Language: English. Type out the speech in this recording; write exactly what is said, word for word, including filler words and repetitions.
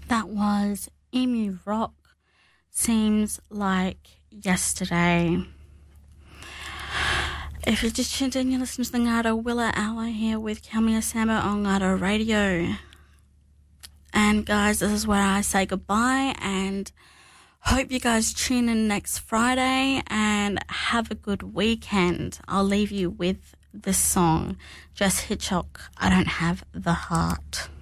That was Emu Rock, Seems Like Yesterday. If you're just tuned in, you're listening to the Ngaro Willa Hour here with Kelmia Sambo on Ngaro Radio. And guys, this is where I say goodbye and hope you guys tune in next Friday and have a good weekend. I'll leave you with this song, Just Hitchcock, I Don't Have the Heart.